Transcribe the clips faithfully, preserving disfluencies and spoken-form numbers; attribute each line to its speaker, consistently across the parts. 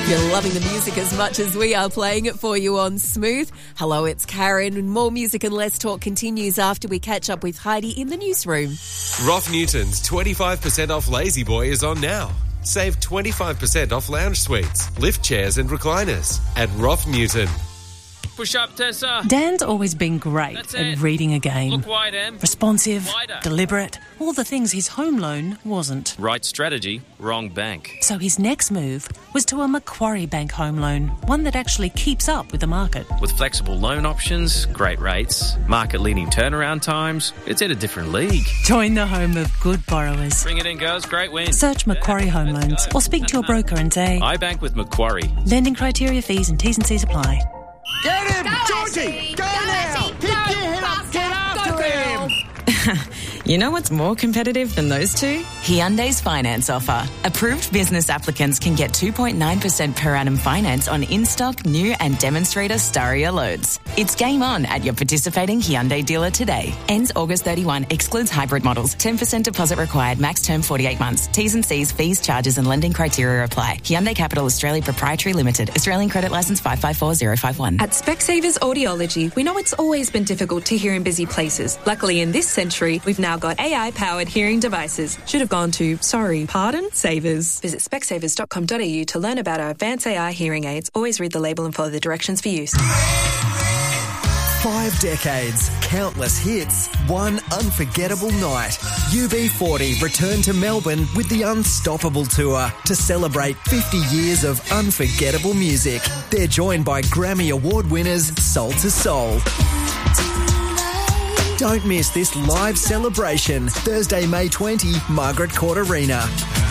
Speaker 1: you're loving the music as much as we are playing it for you on Smooth. Hello, it's Karen. More music and less talk continues after we catch up with Heidi in the newsroom.
Speaker 2: Roth Newton's twenty-five percent off Lazy Boy is on now. Save twenty-five percent off lounge suites, lift chairs and recliners at Roth Newton.
Speaker 3: Push up, Tessa.
Speaker 4: Dan's always been great
Speaker 3: That's
Speaker 4: at
Speaker 3: it.
Speaker 4: reading a game.
Speaker 3: Look wide, Em.
Speaker 4: Responsive,
Speaker 3: Wider.
Speaker 4: deliberate, all the things his home loan wasn't.
Speaker 3: Right strategy, wrong bank.
Speaker 4: So his next move was to a Macquarie Bank home loan, one that actually keeps up with the market.
Speaker 3: With flexible loan options, great rates, market-leading turnaround times, it's in a different league.
Speaker 4: Join the home of good borrowers.
Speaker 3: Bring it in, girls. Great win.
Speaker 4: Search Macquarie
Speaker 3: Yeah,
Speaker 4: Home
Speaker 3: let's
Speaker 4: Loans
Speaker 3: go.
Speaker 4: or speak to your broker and say,
Speaker 3: I bank with Macquarie.
Speaker 4: lending criteria, fees and T's and C's apply.
Speaker 5: Get him,
Speaker 6: Go,
Speaker 5: Georgie!
Speaker 6: Ashley!
Speaker 5: Go,
Speaker 6: Go,
Speaker 5: now!
Speaker 6: Ashley!
Speaker 5: Pick
Speaker 6: Go,
Speaker 5: your head up,
Speaker 6: faster!
Speaker 5: get after
Speaker 6: Go,
Speaker 5: him!
Speaker 6: girl!
Speaker 7: You know what's more competitive than those two? Hyundai's finance offer. Approved business applicants can get two point nine percent per annum finance on in-stock, new and demonstrator Staria loads. It's game on at your participating Hyundai dealer today. Ends August thirty-first. Excludes hybrid models. ten percent deposit required. Max term forty-eight months. T's and C's, fees, charges and lending criteria apply. Hyundai Capital Australia Proprietary Limited. Australian credit licence five five four zero five one.
Speaker 8: At Specsavers Audiology, we know it's always been difficult to hear in busy places. Luckily, in this century, we've now got A I-powered hearing devices. Should have gone to, sorry, pardon, Savers. Visit specsavers dot com dot a u to learn about our advanced A I hearing aids. Always read the label and follow the directions for use.
Speaker 9: Five decades, countless hits, one unforgettable night. U B forty return to Melbourne with the Unstoppable Tour to celebrate fifty years of unforgettable music. They're joined by Grammy Award winners Soul to Soul. Don't miss this live celebration, Thursday, May twentieth, Margaret Court Arena.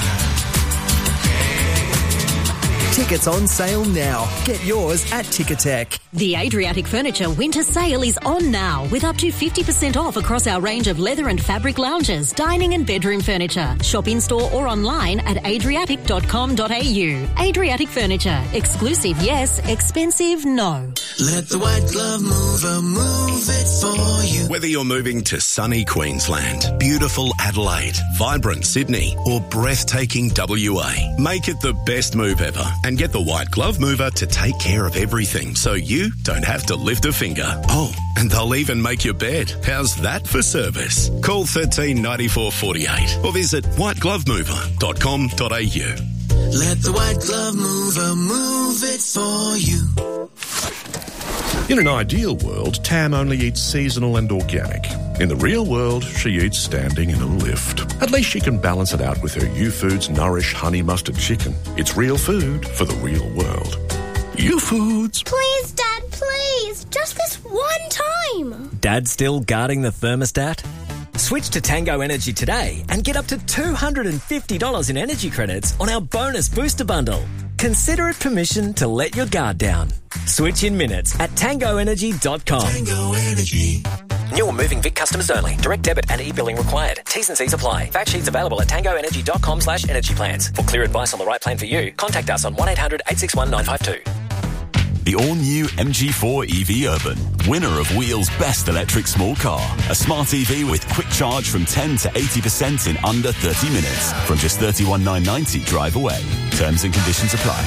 Speaker 9: Tickets on sale now. Get yours at Ticketek.
Speaker 10: The Adriatic Furniture Winter Sale is on now with up to fifty percent off across our range of leather and fabric lounges, dining and bedroom furniture. Shop in store or online at adriatic dot com dot a u. Adriatic Furniture. Exclusive, yes. Expensive, no.
Speaker 11: Let the white glove mover move it for you.
Speaker 12: Whether you're moving to sunny Queensland, beautiful Adelaide, vibrant Sydney or breathtaking W A, make it the best move ever and get the white glove mover to take care of everything so you don't have to lift a finger. Oh, and they'll even make your bed. How's that for service? Call thirteen ninety-four forty-eight or visit white glove mover dot com dot a u.
Speaker 11: Let the white glove mover move it for you.
Speaker 13: In an ideal world, Tam only eats seasonal and organic. In the real world, she eats standing in a lift. At least she can balance it out with her U-Foods Nourish Honey Mustard Chicken. It's real food for the real world. U-Foods.
Speaker 6: Please, Dad, please. Just this one time.
Speaker 14: Dad still guarding the thermostat? Switch to Tango Energy today and get up to two hundred fifty dollars in energy credits on our bonus booster bundle. Consider it permission to let your guard down. Switch in minutes at tango energy dot com.
Speaker 11: Tango Energy.
Speaker 14: New or moving Vic customers only. Direct debit and e-billing required. T's and C's apply. Fact sheets available at tango energy dot com slash energy plans. For clear advice on the right plan for you, contact us on one eight hundred eight six one nine five two.
Speaker 15: The all-new M G four E V Urban, winner of Wheel's best electric small car. A smart E V with quick charge from ten to eighty percent in under thirty minutes. From just thirty-one thousand nine hundred ninety drive away. Terms and conditions apply.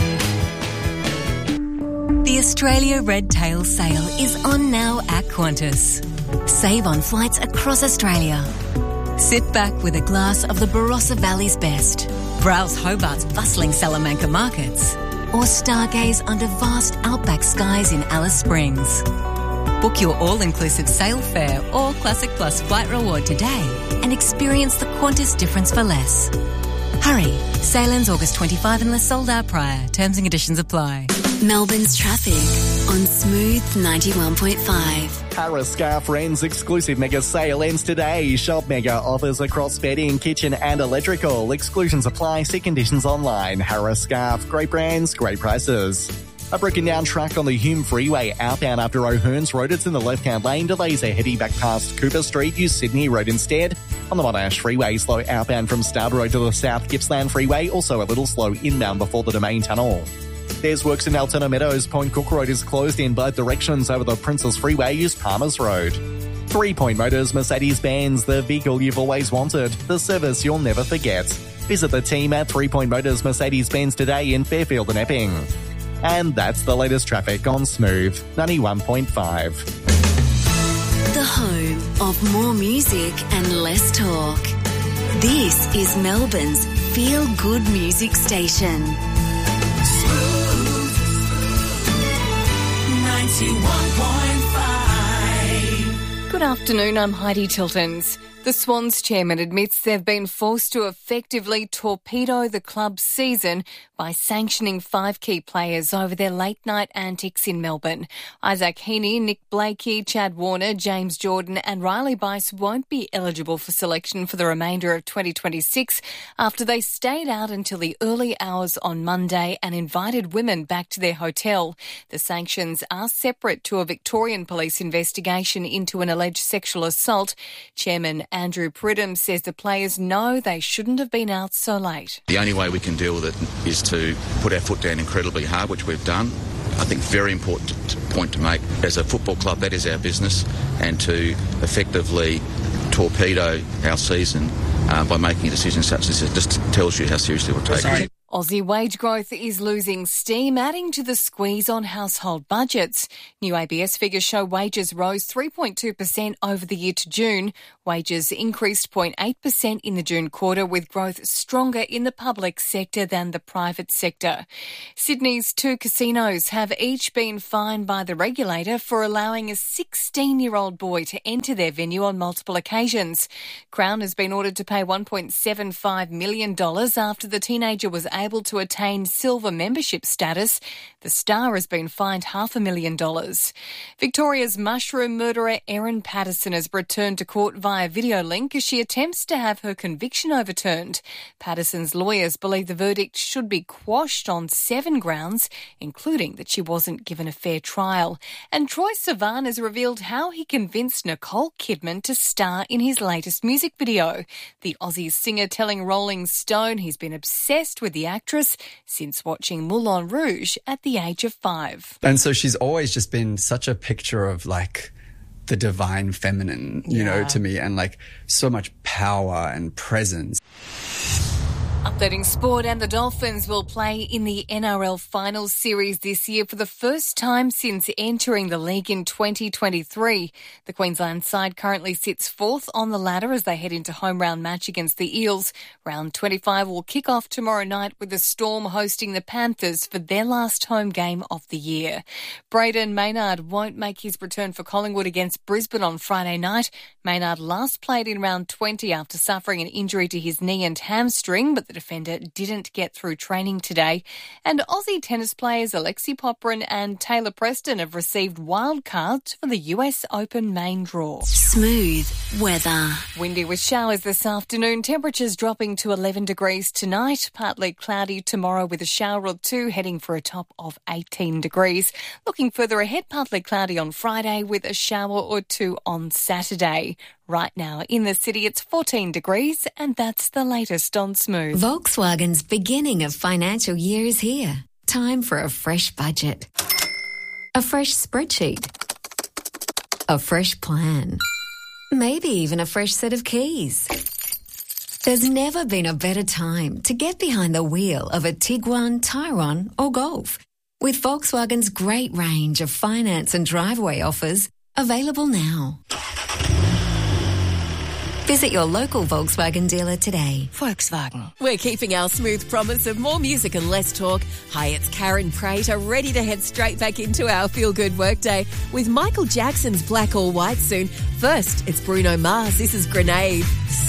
Speaker 16: The Australia Red Tail Sale is on now at Qantas. Save on flights across Australia. Sit back with a glass of the Barossa Valley's best. Browse Hobart's bustling Salamanca markets. Or stargaze under vast outback skies in Alice Springs. Book your all-inclusive sail fare or Classic Plus flight reward today and experience the Qantas difference for less. Hurry, sail ends August twenty-fifth unless sold out prior. Terms and conditions apply.
Speaker 17: Melbourne's traffic on Smooth ninety-one point five.
Speaker 18: Harris Scarf Wren's exclusive mega sale ends today. Shop mega offers across bedding, kitchen and electrical. Exclusions apply. See conditions online. Harris Scarf. Great brands, great prices. A broken down truck on the Hume Freeway outbound after O'Hearns Road. It's in the left-hand lane. Delays are heading back past Cooper Street. Use Sydney Road instead. On the Monash Freeway, slow outbound from Starborough Road to the south Gippsland Freeway. Also a little slow inbound before the Domain Tunnel. There's works in Altona Meadows. Point Cook Road is closed in both directions over the Princess Freeway. Use Palmers Road. Three Point Motors Mercedes-Benz, the vehicle you've always wanted, the service you'll never forget. Visit the team at Three Point Motors Mercedes-Benz today in Fairfield and Epping. And that's the latest traffic on Smooth ninety-one point five.
Speaker 17: The home of more music and less talk. This is Melbourne's feel-good music station.
Speaker 11: Smooth ninety-one point five.
Speaker 5: Good afternoon, I'm Heidi Tiltons. The Swans chairman admits they've been forced to effectively torpedo the club's season by sanctioning five key players over their late-night antics in Melbourne. Isaac Heaney, Nick Blakey, Chad Warner, James Jordan and Riley Bice won't be eligible for selection for the remainder of twenty twenty-six after they stayed out until the early hours on Monday and invited women back to their hotel. The sanctions are separate to a Victorian police investigation into an alleged sexual assault. Chairman Andrew Pridham says the players know they shouldn't have been out so late.
Speaker 19: The only way we can deal with it is to put our foot down incredibly hard, which we've done. I think very important point to make. As a football club, that is our business, and to effectively torpedo our season uh, by making a decision such as this, it just tells you how seriously we're taking it.
Speaker 5: Aussie wage growth is losing steam, adding to the squeeze on household budgets. New A B S figures show wages rose three point two percent over the year to June. Wages increased zero point eight percent in the June quarter, with growth stronger in the public sector than the private sector. Sydney's two casinos have each been fined by the regulator for allowing a sixteen-year-old boy to enter their venue on multiple occasions. Crown has been ordered to pay one point seven five million dollars after the teenager was able to attain silver membership status. The Star has been fined half a million dollars. Victoria's mushroom murderer Erin Patterson has returned to court via video link as she attempts to have her conviction overturned. Patterson's lawyers believe the verdict should be quashed on seven grounds, including that she wasn't given a fair trial. And Troye Sivan has revealed how he convinced Nicole Kidman to star in his latest music video. The Aussie singer telling Rolling Stone he's been obsessed with the actress since watching Moulin Rouge at the age of five.
Speaker 20: And so she's always just been such a picture of like the divine feminine, you
Speaker 5: Yeah.
Speaker 20: know, to me, and like so much power and presence.
Speaker 5: Updating sport, and the Dolphins will play in the N R L Finals Series this year for the first time since entering the league in twenty twenty-three. The Queensland side currently sits fourth on the ladder as they head into home round match against the Eels. Round twenty-five will kick off tomorrow night with the Storm hosting the Panthers for their last home game of the year. Braden Maynard won't make his return for Collingwood against Brisbane on Friday night. Maynard last played in round twenty after suffering an injury to his knee and hamstring, but the defender didn't get through training today. And Aussie tennis players Alexi Poprin and Taylor Preston have received wild cards for the U S Open main draw.
Speaker 17: Smooth weather.
Speaker 5: Windy with showers this afternoon. Temperatures dropping to eleven degrees tonight. Partly cloudy tomorrow with a shower or two, heading for a top of eighteen degrees. Looking further ahead, partly cloudy on Friday with a shower or two on Saturday. Right now in the city, it's fourteen degrees, and that's the latest on Smooth.
Speaker 16: Volkswagen's beginning of financial year is here. Time for a fresh budget. A fresh spreadsheet. A fresh plan. Maybe even a fresh set of keys. There's never been a better time to get behind the wheel of a Tiguan, Tyron or Golf. With Volkswagen's great range of finance and driveway offers available now. Visit your local Volkswagen dealer today.
Speaker 1: Volkswagen. We're keeping our smooth promise of more music and less talk. Hi, it's Karen Prater, ready to head straight back into our feel-good workday with Michael Jackson's Black or White soon. First, it's Bruno Mars. This is Grenade.